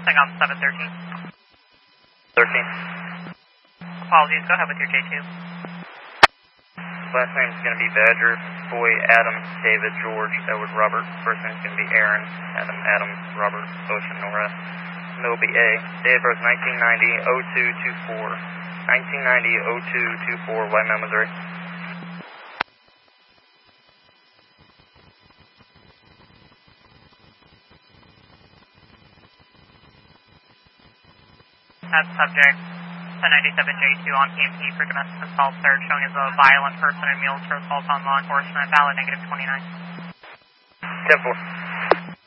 Saigon 713. 13. Apologies, go ahead with your J2. Last name's going to be Badger, Boy, Adam, David, George, Edward, Robert. First name's going to be Aaron, Adam, Robert, Ocean, Nora. And it'll be A. Date of birth 1990-0224. 1990-0224, White Mountain, Missouri. That's subject 1097J2 on PMP for domestic assault search, showing as a violent person and mules for assault on law enforcement, valid -29. 10-4.